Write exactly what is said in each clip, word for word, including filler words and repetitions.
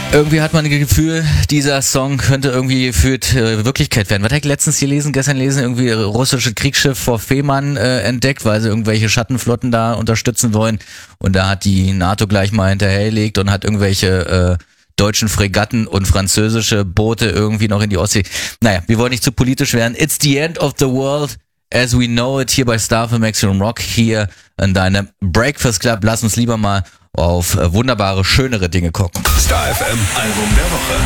Irgendwie hat man das Gefühl, dieser Song könnte irgendwie gefühlt äh, Wirklichkeit werden. Was habe ich letztens gelesen, gestern gelesen, irgendwie russische Kriegsschiff vor Fehmarn äh, entdeckt, weil sie irgendwelche Schattenflotten da unterstützen wollen. Und da hat die NATO gleich mal hinterhergelegt und hat irgendwelche äh, deutschen Fregatten und französische Boote irgendwie noch in die Ostsee. Naja, wir wollen nicht zu politisch werden. It's the end of the world as we know it hier bei Star F M Maximum Rock hier in deinem Breakfast Club. Lass uns lieber mal auf äh, wunderbare, schönere Dinge gucken. Star F M Album der Woche.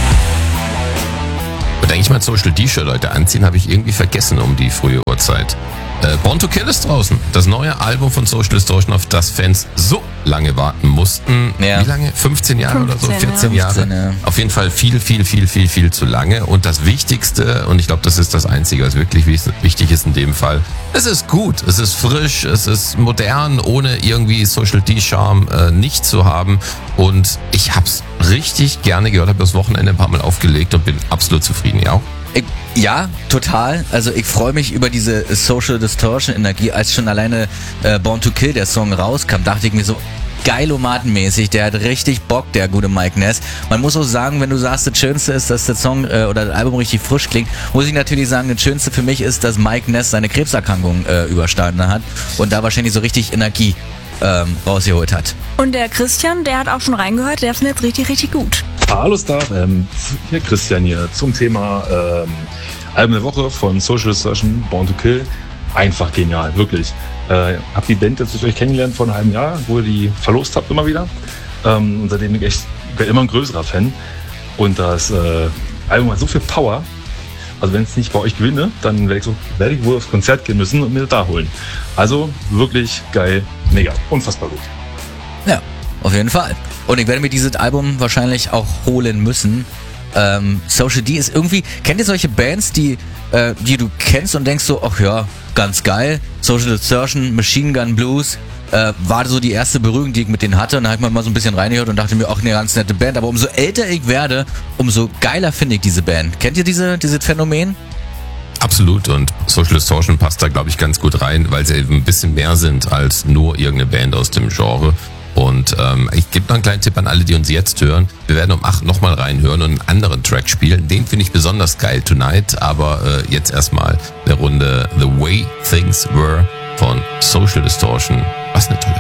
Und eigentlich mal Social D-Shirt Leute anziehen, habe ich irgendwie vergessen um die frühe Uhrzeit. Äh, Born to Kill ist draußen. Das neue Album von Social Distortion, auf das Fans so lange warten mussten. Ja. Wie lange? fünfzehn Jahre oder so? vierzehn ja. Jahre. fünfzehn, ja. Auf jeden Fall viel, viel, viel, viel, viel zu lange. Und das Wichtigste, und ich glaube, das ist das Einzige, was wirklich wichtig ist in dem Fall, es ist gut, es ist frisch, es ist modern, ohne irgendwie Social D-Charme äh, nicht zu haben. Und ich hab's richtig gerne gehört, habe das Wochenende ein paar Mal aufgelegt und bin absolut zufrieden, ja auch. Ich, ja, total. Also ich freue mich über diese Social Distortion Energie. Als schon alleine äh, Born to Kill, der Song rauskam, dachte ich mir so, geilomatenmäßig, der hat richtig Bock, der gute Mike Ness. Man muss auch sagen, wenn du sagst, das Schönste ist, dass der Song äh, oder das Album richtig frisch klingt, muss ich natürlich sagen, das Schönste für mich ist, dass Mike Ness seine Krebserkrankung äh, überstanden hat und da wahrscheinlich so richtig Energie ähm, rausgeholt hat. Und der Christian, der hat auch schon reingehört, der findet jetzt richtig, richtig gut. Hallo Star, ähm, hier Christian hier zum Thema ähm, Album der Woche von Social Distortion, Born to Kill. Einfach genial, wirklich. Äh, hab die Band jetzt durch euch kennengelernt vor einem halben Jahr, wo ihr die verlost habt immer wieder. Ähm, und seitdem bin ich echt bin immer ein größerer Fan. Und das äh, Album hat so viel Power. Also wenn es nicht bei euch gewinne, dann werde ich, so, werd ich wohl aufs Konzert gehen müssen und mir das da holen. Also wirklich geil, mega, unfassbar gut. Ja, auf jeden Fall. Und ich werde mir dieses Album wahrscheinlich auch holen müssen. Ähm, Social D ist irgendwie, kennt ihr solche Bands, die, äh, die du kennst und denkst so, ach ja, ganz geil. Social Distortion, Machine Gun Blues, äh, war so die erste Berührung, die ich mit denen hatte. Und da habe ich mir mal so ein bisschen reingehört und dachte mir, ach, eine ganz nette Band. Aber umso älter ich werde, umso geiler finde ich diese Band. Kennt ihr diese, dieses Phänomen? Absolut, und Social Distortion passt da, glaube ich, ganz gut rein, weil sie eben ein bisschen mehr sind als nur irgendeine Band aus dem Genre. Und ähm, ich gebe noch einen kleinen Tipp an alle, die uns jetzt hören. Wir werden um acht nochmal reinhören und einen anderen Track spielen. Den finde ich besonders geil, Tonight. Aber äh, jetzt erstmal eine Runde The Way Things Were von Social Distortion. Was eine tolle